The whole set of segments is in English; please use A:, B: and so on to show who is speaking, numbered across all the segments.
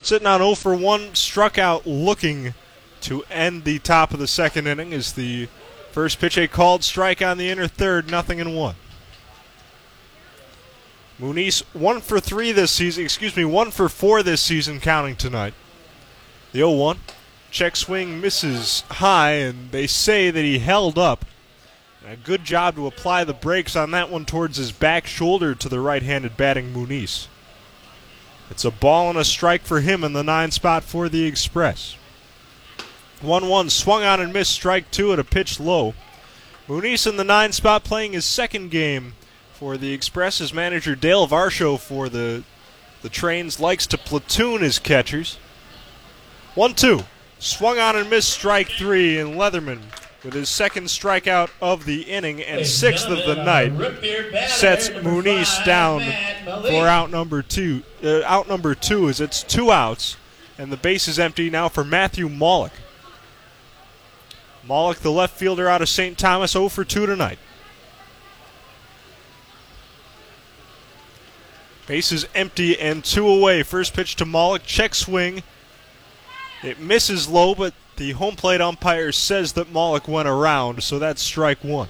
A: sitting on 0 for 1, struck out looking to end the top of the second inning as the first pitch, a called strike on the inner third, 0-1. Muniz 1 for 4 this season, counting tonight. The 0-1. Check swing misses high, and they say that he held up. A good job to apply the brakes on that one towards his back shoulder to the right-handed batting Muniz. It's a ball and a strike for him in the 9 spot for the Express. 1-1, swung on and missed, strike 2 at a pitch low. Muniz in the 9 spot playing his second game for the Express. His manager Dale Varsho for the Trains likes to platoon his catchers. 1-2, swung on and missed, strike 3, and Leatherman with his second strikeout of the inning and 6th of the night sets Muniz down for out number two as it's 2 outs and the base is empty now for Matthew Maulik. Maulik, the left fielder out of St. Thomas, 0 for 2 tonight. Base is empty and 2 away. First pitch to Maulik, check swing. It misses low, but the home plate umpire says that Maulik went around, so that's strike 1.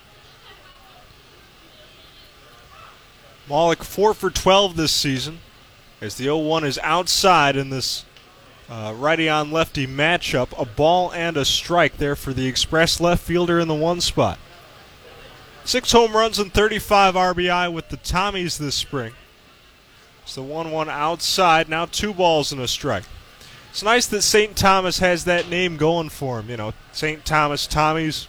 A: Maulik 4 for 12 this season as the 0-1 is outside in this righty-on-lefty matchup. A ball and a strike there for the Express left fielder in the 1 spot. 6 home runs and 35 RBI with the Tommies this spring. It's the 1-1 outside, now 2 balls and a strike. It's nice that St. Thomas has that name going for him. You know, St. Thomas Tommies.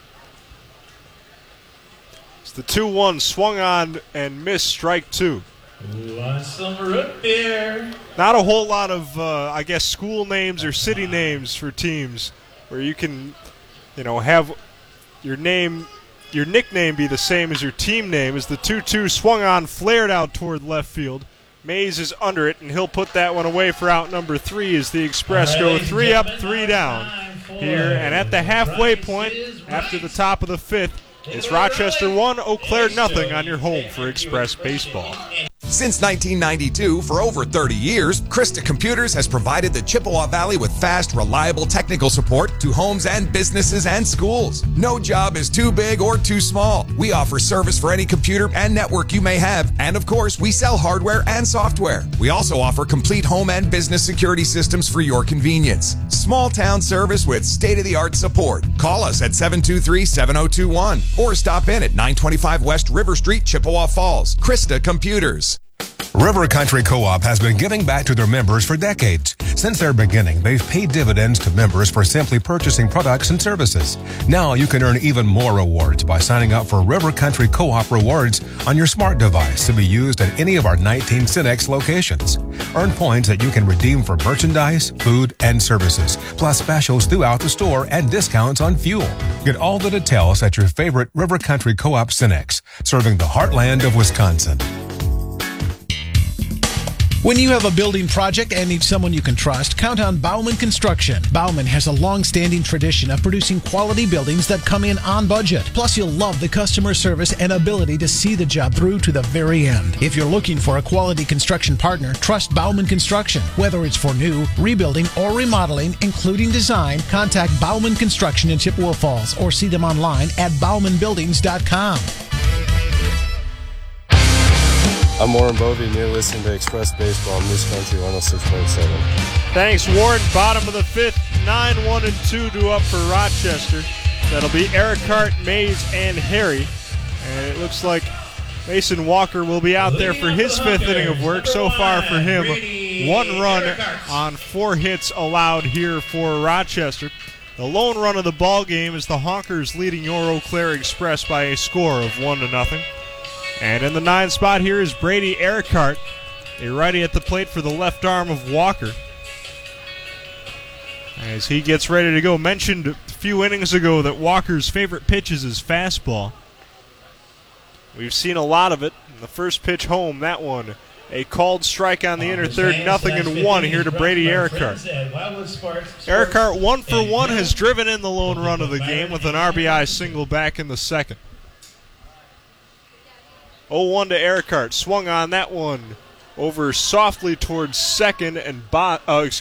A: It's the 2-1, swung on and missed, strike 2.
B: Want some root beer?
A: Not a whole lot of, school names or city names for teams where you can, have your nickname be the same as your team name. As the 2-2 swung on, flared out toward left field. Mays is under it, and he'll put that one away for out number 3 as the Express go 3 up, 3 down here. And at the halfway point, after the top of the 5th, it's Rochester 1, Eau Claire 0 on your home for Express Baseball.
C: Since 1992, for over 30 years, Krista Computers has provided the Chippewa Valley with fast, reliable technical support to homes and businesses and schools. No job is too big or too small. We offer service for any computer and network you may have, and of course, we sell hardware and software. We also offer complete home and business security systems for your convenience. Small town service with state-of-the-art support. Call us at 723-7021 or stop in at 925 West River Street, Chippewa Falls. Krista Computers.
D: River Country Co-op has been giving back to their members for decades. Since their beginning, they've paid dividends to members for simply purchasing products and services. Now you can earn even more rewards by signing up for River Country Co-op Rewards on your smart device to be used at any of our 19 Cinex locations. Earn points that you can redeem for merchandise, food, and services, plus specials throughout the store and discounts on fuel. Get all the details at your favorite River Country Co-op Cinex, serving the heartland of Wisconsin.
E: When you have a building project and need someone you can trust, count on Bauman Construction. Bauman has a long-standing tradition of producing quality buildings that come in on budget. Plus, you'll love the customer service and ability to see the job through to the very end. If you're looking for a quality construction partner, trust Bauman Construction. Whether it's for new, rebuilding, or remodeling, including design, contact Bauman Construction in Chippewa Falls or see them online at baumanbuildings.com.
F: I'm Warren Bovey, and you're listening to Express Baseball on Moose Country 106.7.
A: Thanks, Warren. Bottom of the 5th, 9-1-2 due up for Rochester. That'll be Eric Hart, Mays, and Harry. And it looks like Mason Walker will be out there for his 5th inning of work. So far for him, 1 run on 4 hits allowed here for Rochester. The lone run of the ball game is the Honkers leading your Eau Claire Express by a score of 1-0. And in the 9 spot here is Brady Ericart, a righty at the plate for the left arm of Walker. As he gets ready to go. Mentioned a few innings ago that Walker's favorite pitch is his fastball. We've seen a lot of it. In the first pitch home, that one, a called strike on the inner third, 0-1 here to Brady Ericart. Ericart 1 for 1 has driven in the lone run of the game with an RBI single back in the second. 0-1 to Ericart. Swung on that one over softly towards second, and